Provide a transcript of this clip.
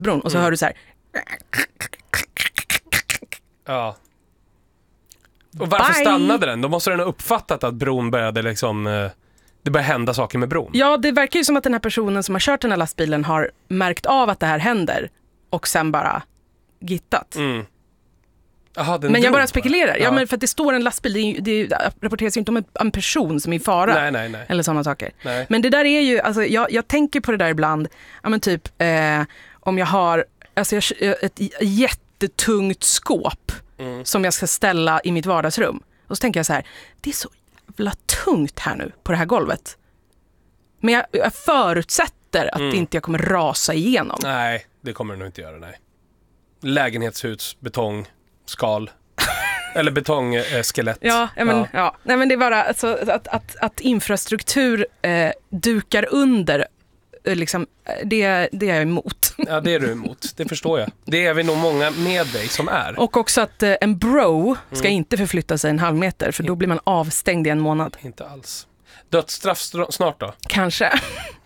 bron och så hör du så här. Ja. Och varför stannade den? Då måste den ha uppfattat att bron började liksom... det började hända saker med bron. Ja, det verkar ju som att den här personen som har kört den här lastbilen har märkt av att det här händer och sen bara gittat. Aha, men jag bara spekulerar. Ja, men för att det står en lastbil, det rapporteras ju inte om en person som är i fara. Nej. Eller sådana saker. Nej. Men det där är ju, alltså, jag tänker på det där ibland, ja men typ om jag har ett jättetungt skåp som jag ska ställa i mitt vardagsrum. Och så tänker jag så här, det är så jävla tungt här nu på det här golvet. Men jag förutsätter att inte jag kommer rasa igenom. Nej, det kommer du nog inte göra, nej. Lägenhetshus, betong, skal. Eller betongskelett. Ja. Nej, men det är bara alltså, att infrastruktur dukar under liksom, det är jag emot. Ja, det är du emot. Det förstår jag. Det är vi nog många med dig som är. Och också att en bro ska inte förflytta sig 1,5 meter, för då blir man avstängd i 1 månad. Inte alls. Dödsstraff snart då? Kanske.